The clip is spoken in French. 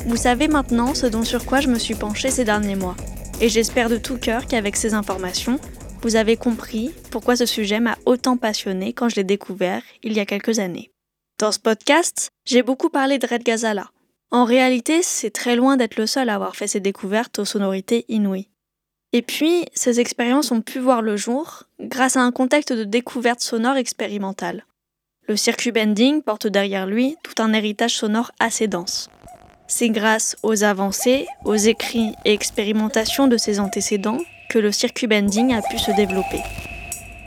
Vous savez maintenant sur quoi je me suis penchée ces derniers mois. Et j'espère de tout cœur qu'avec ces informations, vous avez compris pourquoi ce sujet m'a autant passionnée quand je l'ai découvert il y a quelques années. Dans ce podcast, j'ai beaucoup parlé de Redd Ghazala. En réalité, c'est très loin d'être le seul à avoir fait ces découvertes aux sonorités inouïes. Et puis, ces expériences ont pu voir le jour grâce à un contexte de découverte sonore expérimentale. Le circuit bending porte derrière lui tout un héritage sonore assez dense. C'est grâce aux avancées, aux écrits et expérimentations de ses antécédents que le circuit bending a pu se développer.